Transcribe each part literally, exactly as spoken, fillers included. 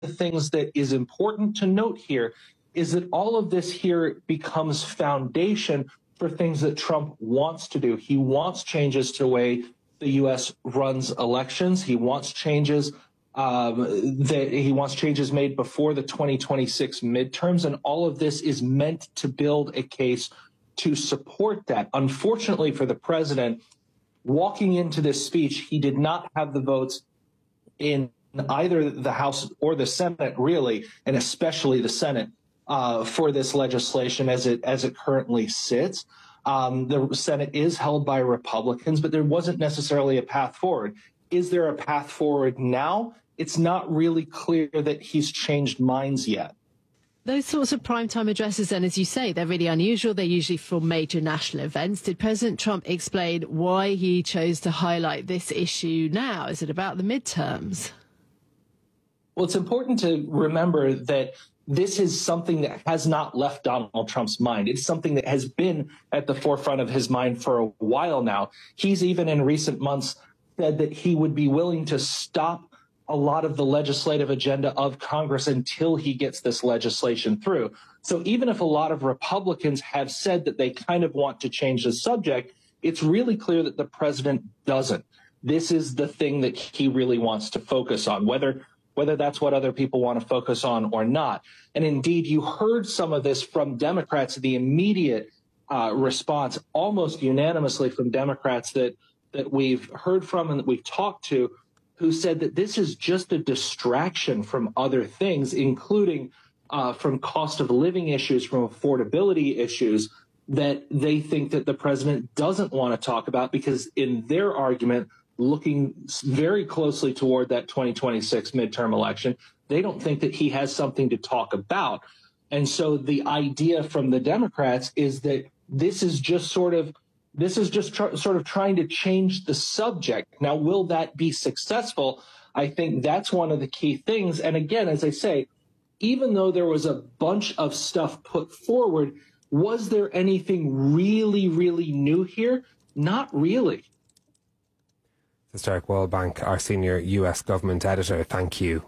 the things that is important to note here is that all of this here becomes foundation for things that Trump wants to do. He wants changes to the way the U S runs elections. He wants changes um, that he wants changes made before the twenty twenty-six midterms. And all of this is meant to build a case to support that. Unfortunately for the president, walking into this speech, he did not have the votes in either the House or the Senate, really, and especially the Senate, uh, for this legislation as it as it currently sits. Um, the Senate is held by Republicans, but there wasn't necessarily a path forward. Is there a path forward now? It's not really clear that he's changed minds yet. Those sorts of primetime addresses, then, as you say, they're really unusual. They're usually for major national events. Did President Trump explain why he chose to highlight this issue now? Is it about the midterms? Well, it's important to remember that this is something that has not left Donald Trump's mind. It's something that has been at the forefront of his mind for a while now. He's even in recent months said that he would be willing to stop a lot of the legislative agenda of Congress until he gets this legislation through. So even if a lot of Republicans have said that they kind of want to change the subject, it's really clear that the president doesn't. This is the thing that he really wants to focus on, whether whether that's what other people want to focus on or not. And indeed, you heard some of this from Democrats, the immediate uh, response almost unanimously from Democrats that that we've heard from and that we've talked to, who said that this is just a distraction from other things, including uh, from cost of living issues, from affordability issues that they think that the president doesn't want to talk about, because in their argument, looking very closely toward that twenty twenty-six midterm election, they don't think that he has something to talk about. And so the idea from the Democrats is that this is just sort of This is just tr- sort of trying to change the subject. Now, will that be successful? I think that's one of the key things. And again, as I say, even though there was a bunch of stuff put forward, was there anything really, really new here? Not really. That's Derek Wallbank, our senior U S government editor. Thank you.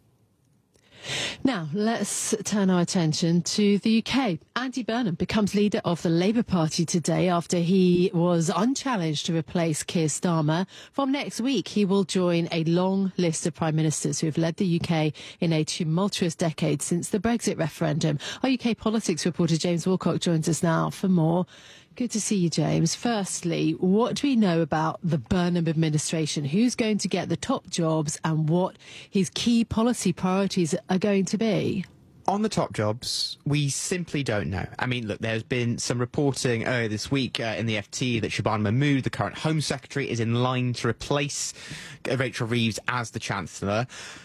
Now, let's turn our attention to the U K. Andy Burnham becomes leader of the Labour Party today after he was unchallenged to replace Keir Starmer. From next week, he will join a long list of prime ministers who have led the U K in a tumultuous decade since the Brexit referendum. Our U K politics reporter James Wilcock joins us now for more. Good to see you, James. Firstly, what do we know about the Burnham administration? Who's going to get the top jobs and what his key policy priorities are going to be? On the top jobs, we simply don't know. I mean, look, there's been some reporting earlier this week uh, in the F T that Shabana Mahmood, the current Home Secretary, is in line to replace Rachel Reeves as the Chancellor.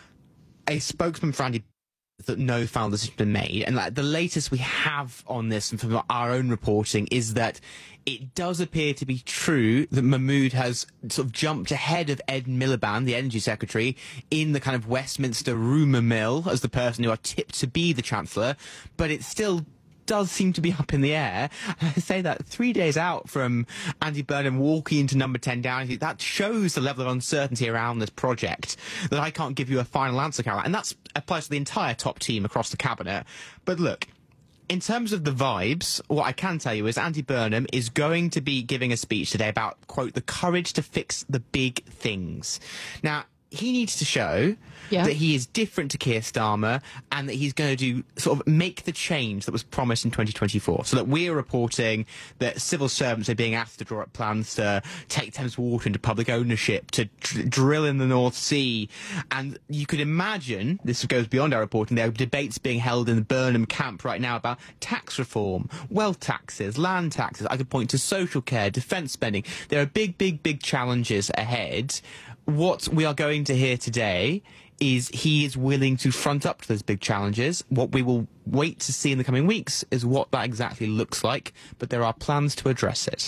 A spokesman for Andy that no final decision has been made. And like, the latest we have on this and from our own reporting is that it does appear to be true that Mahmood has sort of jumped ahead of Ed Miliband, the Energy Secretary, in the kind of Westminster rumour mill as the person who are tipped to be the Chancellor, but it still does seem to be up in the air. And I say that three days out from Andy Burnham walking into number ten Downing, that shows the level of uncertainty around this project, that I can't give you a final answer, Caroline. And that applies to the entire top team across the cabinet. But look, in terms of the vibes, what I can tell you is Andy Burnham is going to be giving a speech today about, quote, the courage to fix the big things. Now, he needs to show yeah. that he is different to Keir Starmer and that he's going to do sort of make the change that was promised in twenty twenty-four. So that we're reporting that civil servants are being asked to draw up plans to take Thames Water into public ownership, to dr- drill in the North Sea. And you could imagine, this goes beyond our reporting, there are debates being held in the Burnham camp right now about tax reform, wealth taxes, land taxes. I could point to social care, defence spending. There are big, big, big challenges ahead. What we are going to hear today is he is willing to front up to those big challenges. What we will wait to see in the coming weeks is what that exactly looks like, but there are plans to address it.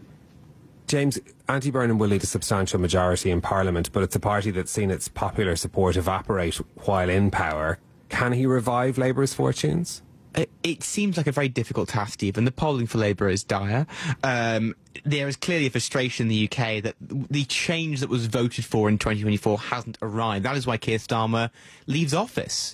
James, Andy Burnham will lead a substantial majority in Parliament, but it's a party that's seen its popular support evaporate while in power. Can he revive Labour's fortunes? It, it seems like a very difficult task, Stephen. The polling for Labour is dire. Um, there is clearly a frustration in the U K that the change that was voted for in twenty twenty-four hasn't arrived. That is why Keir Starmer leaves office.